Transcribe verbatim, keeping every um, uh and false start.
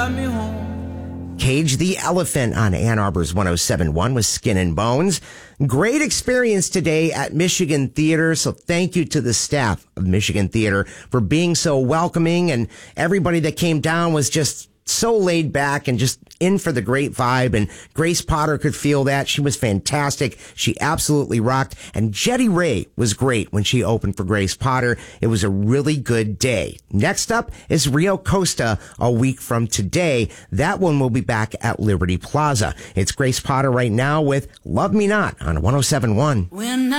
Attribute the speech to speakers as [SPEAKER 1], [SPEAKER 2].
[SPEAKER 1] Cage the Elephant on Ann Arbor's one oh seven point one with Skin and Bones. Great experience today at Michigan Theater, so thank you to the staff of Michigan Theater for being so welcoming, and everybody that came down was just so laid back and just in for the great vibe, and Grace Potter could feel that. She was fantastic. She absolutely rocked, and Jetty Ray was great when she opened for Grace Potter. It was a really good day. Next up is Rio Costa a week from today. That one will be back at Liberty Plaza. It's Grace Potter right now with Love Me Not on one oh seven point one. When